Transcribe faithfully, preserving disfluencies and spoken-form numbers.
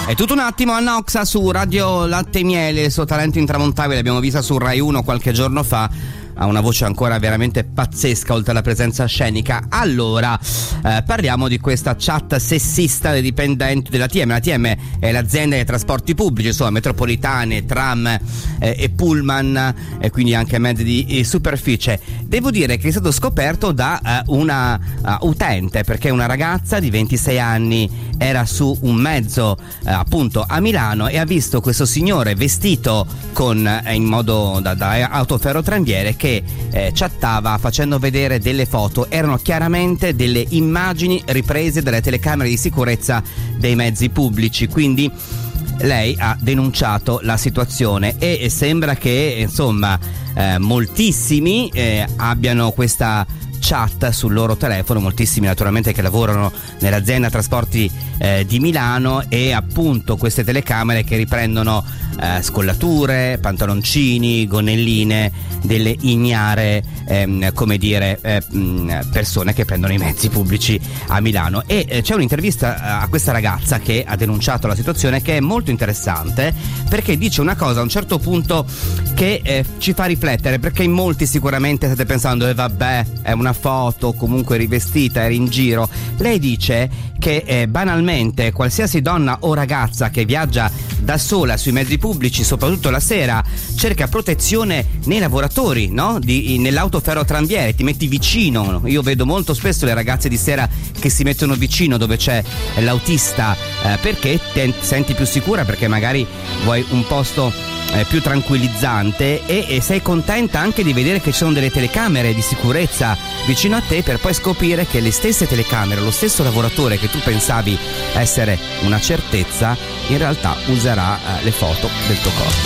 È tutto un attimo a Noxa su Radio Latte e Miele, il suo talento intramontabile, l'abbiamo vista su Rai uno qualche giorno fa. Ha una voce ancora veramente pazzesca oltre alla presenza scenica. Allora, eh, parliamo di questa chat sessista dei dipendenti della T M. La T M è l'azienda dei trasporti pubblici, insomma, metropolitane, tram eh, e pullman, e quindi anche mezzi di eh, superficie. Devo dire che è stato scoperto da eh, una uh, utente, perché una ragazza di ventisei anni era su un mezzo eh, appunto a Milano e ha visto questo signore vestito con eh, in modo da, da autoferrotranviere che eh, chattava facendo vedere delle foto. Erano chiaramente delle immagini riprese dalle telecamere di sicurezza dei mezzi pubblici, quindi lei ha denunciato la situazione e sembra che insomma eh, moltissimi eh, abbiano questa chat sul loro telefono, moltissimi naturalmente che lavorano nell'azienda trasporti eh, di Milano, e appunto queste telecamere che riprendono eh, scollature, pantaloncini, gonnelline delle ignare ehm, come dire eh, persone che prendono i mezzi pubblici a Milano. E eh, c'è un'intervista a questa ragazza che ha denunciato la situazione, che è molto interessante perché dice una cosa a un certo punto che eh, ci fa riflettere, perché in molti sicuramente state pensando e eh, vabbè, è una foto, comunque rivestita, eri in giro. Lei dice che eh, banalmente qualsiasi donna o ragazza che viaggia da sola sui mezzi pubblici, soprattutto la sera, cerca protezione nei lavoratori, no? Di, nell'autoferrotranviere, ti metti vicino. Io vedo molto spesso le ragazze di sera che si mettono vicino dove c'è l'autista eh, perché ti senti più sicura, perché magari vuoi un posto eh, più tranquillizzante e, e sei contenta anche di vedere che ci sono delle telecamere di sicurezza vicino a te, per poi scoprire che le stesse telecamere, lo stesso lavoratore che tu pensavi essere una certezza, in realtà userà eh, le foto del tuo corpo.